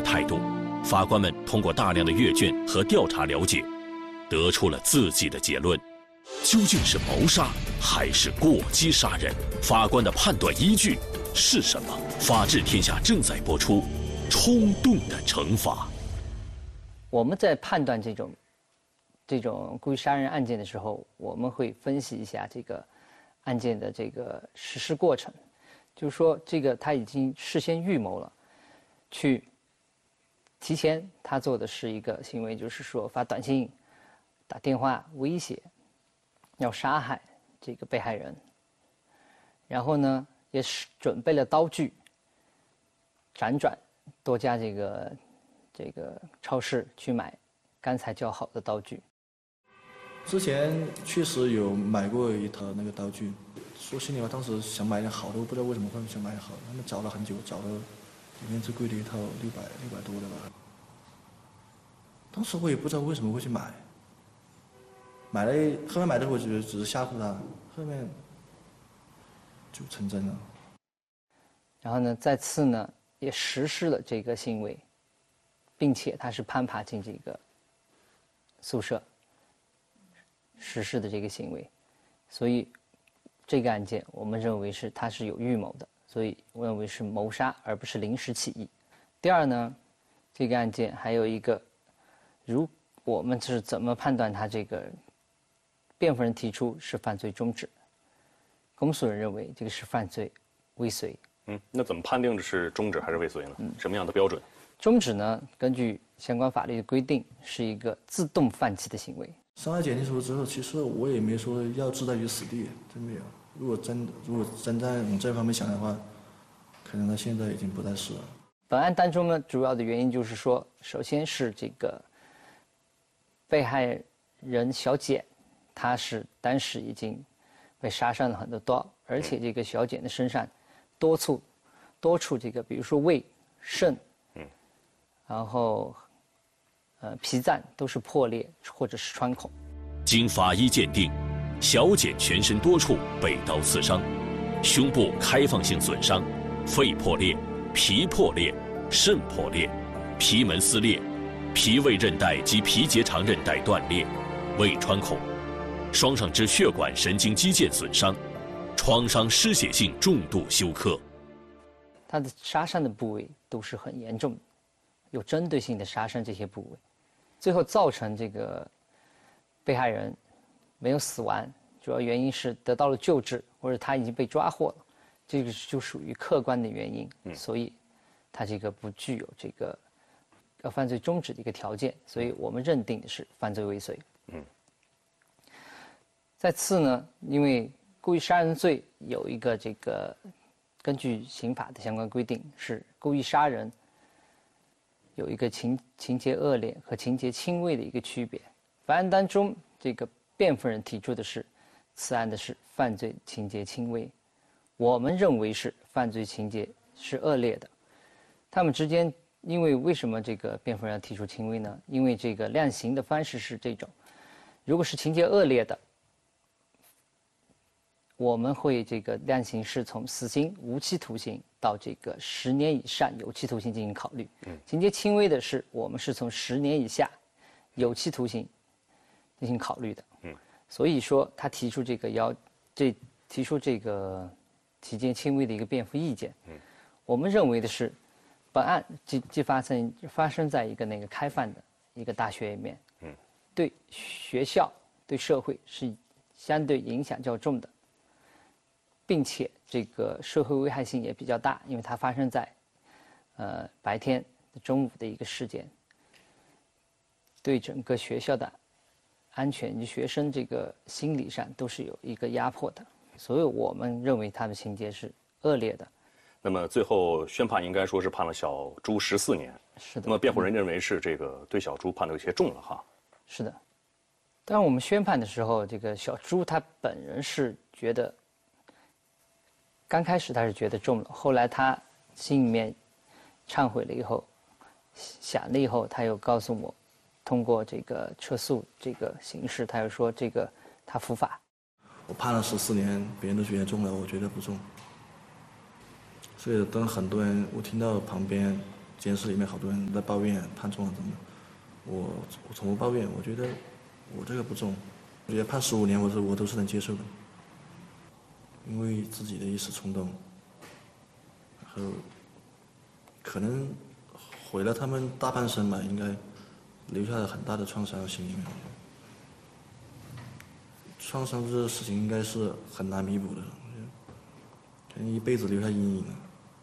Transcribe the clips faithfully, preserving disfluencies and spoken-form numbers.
态度，法官们通过大量的阅卷和调查了解，得出了自己的结论：究竟是谋杀还是过激杀人？法官的判断依据是什么？法治天下正在播出《冲动的惩罚》。 我们在判断这种这种故意杀人案件的时候，我们会分析一下这个案件的这个实施过程，就是说这个他已经事先预谋了，去提前他做的是一个行为，就是说发短信、打电话威胁，要杀害这个被害人，然后呢也是准备了刀具，辗转多家这个这个超市去买刚才叫好的刀具。 之前确实有买过一套那个刀具，说心里话，当时想买点好的，我不知道为什么会想买点好的，他们找了很久，找了里面最贵的一套六百六百多的吧。当时我也不知道为什么会去买，买了后面买的时候我觉得只是吓唬他，后面就成真了。 然后呢，再次呢也实施了这个行为，并且他是攀爬进这个宿舍实施的这个行为，所以这个案件我们认为是他是有预谋的，所以我认为是谋杀而不是临时起意。第二呢，这个案件还有一个，如我们是怎么判断他这个辩护人提出是犯罪中止，公诉人认为这个是犯罪未遂。 嗯，那怎么判定这是中止还是未遂呢？嗯，什么样的标准？ 中止呢，根据相关法律的规定，是一个自动放弃的行为。 伤害鉴定书之后，其实我也没说要置他于死地，真没有。如果真如果真在往这方面想的话，可能他现在已经不在世了。 本案当中呢，主要的原因就是说，首先是这个被害人小简，她是当时已经被杀伤了很多刀，而且这个小简的身上多处多处这个，比如说胃、肾，嗯，然后呃脾脏都是破裂或者是穿孔。 经法医鉴定，小简全身多处被刀刺伤，胸部开放性损伤，肺破裂、脾破裂、肾破裂、皮门撕裂、脾胃韧带及皮结肠韧带断裂、胃穿孔，双上肢血管神经肌腱损伤，创伤失血性重度休克。 他的杀伤的部位都是很严重的，有针对性的杀伤这些部位，最后造成这个被害人没有死亡，主要原因是得到了救治，或者他已经被抓获了，这个就属于客观的原因，嗯、所以他这个不具有这个要犯罪中止的一个条件，所以我们认定的是犯罪未遂。嗯。再次呢，因为故意杀人罪有一个这个根据刑法的相关规定，是故意杀人有一个情情节恶劣和情节轻微的一个区别。本案当中，这个辩护人提出的是此案的是犯罪情节轻微，我们认为是犯罪情节是恶劣的。他们之间，因为为什么这个辩护人要提出轻微呢？因为这个量刑的方式是这种，如果是情节恶劣的，我们会这个量刑是从死刑、无期徒刑到这个十年以上有期徒刑进行考虑。嗯，情节轻微的是我们是从十年以下有期徒刑进行考虑的。嗯，所以说他提出这个要这提出这个情节轻微的一个辩护意见。嗯，我们认为的是，本案即即发生发生在一个那个开放的一个大学里面。嗯，对学校对社会是相对影响较重的。并且这个社会危害性也比较大，因为它发生在，呃白天中午的一个事件，对整个学校的安全及学生这个心理上都是有一个压迫的，所以我们认为他的情节是恶劣的。 那么最后宣判应该说是判了小朱十四年。 是的。 那么辩护人认为是这个对小朱判的有些重了哈。 是的。当我们宣判的时候，这个小朱他本人是觉得。刚开始他是觉得重了，后来他心里面忏悔了以后，想了以后，他又告诉我，通过这个撤诉这个形式，他又说这个他伏法。 我判了十四年，别人都觉得重了，我觉得不重。所以当很多人我听到旁边监室里面好多人在抱怨判重了什么的，我我从不抱怨，我觉得我这个不重，我觉得判十五年我是我都是能接受的，因为自己的一时冲动，然后可能毁了他们大半生吧，应该留下了很大的创伤心里面。创伤这个事情应该是很难弥补的，可能一辈子留下阴影。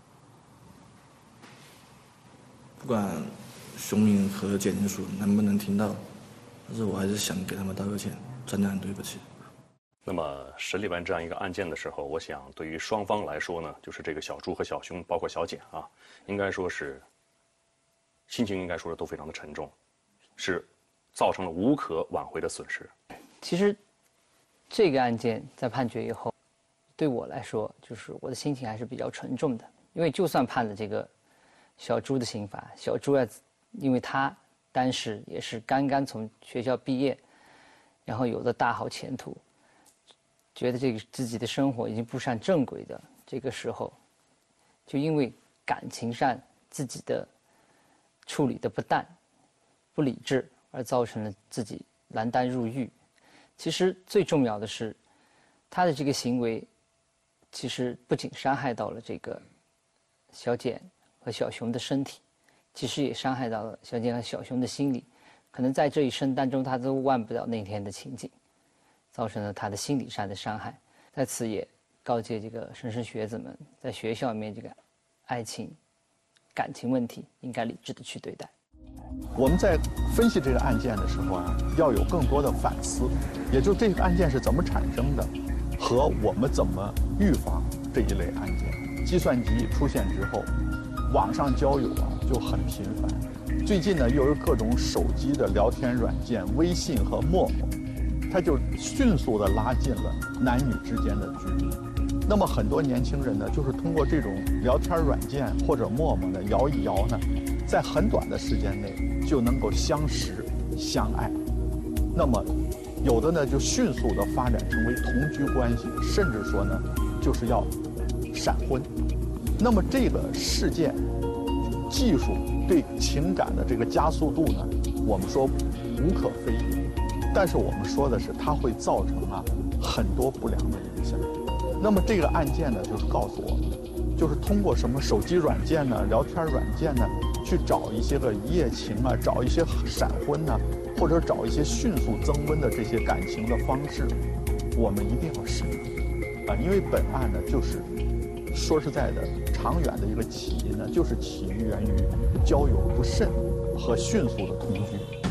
不管熊明和检警署能不能听到，但是我还是想给他们道个歉，真的很对不起。 那么审理完这样一个案件的时候，我想对于双方来说呢，就是这个小朱和小熊，包括小简啊，应该说是心情应该说是都非常的沉重，是造成了无可挽回的损失。 其实这个案件在判决以后，对我来说，就是我的心情还是比较沉重的，因为就算判了这个小朱的刑罚，小朱要，因为他当时也是刚刚从学校毕业，然后有了大好前途，觉得这个自己的生活已经步上正轨的这个时候，就因为感情上自己的处理的不当、不理智，而造成了自己锒铛入狱。其实最重要的是，他的这个行为，其实不仅伤害到了这个小简和小熊的身体，其实也伤害到了小简和小熊的心理。可能在这一生当中，他都忘不了那天的情景，造成了他的心理上的伤害。在此也告诫这个莘莘学子们，在学校里面这个爱情、感情问题，应该理智的去对待。 我们在分析这个案件的时候啊，要有更多的反思，也就是这个案件是怎么产生的，和我们怎么预防这一类案件。计算机出现之后，网上交友啊就很频繁。最近呢，又有各种手机的聊天软件，微信和陌陌，它就迅速地拉近了男女之间的距离。那么很多年轻人呢，就是通过这种聊天软件或者陌陌呢摇一摇呢，在很短的时间内就能够相识相爱。那么有的呢就迅速地发展成为同居关系，甚至说呢就是要闪婚。那么这个事件技术对情感的这个加速度呢，我们说无可非议，但是我们说的是它会造成啊很多不良的影响。那么这个案件呢，就是告诉我们，就是通过什么手机软件呢、聊天软件呢，去找一些个一夜情啊，找一些闪婚呢，或者找一些迅速增温的这些感情的方式，我们一定要慎重啊，因为本案呢，就是说实在的，长远的一个起因呢，就是起源于交友不慎和迅速的同居。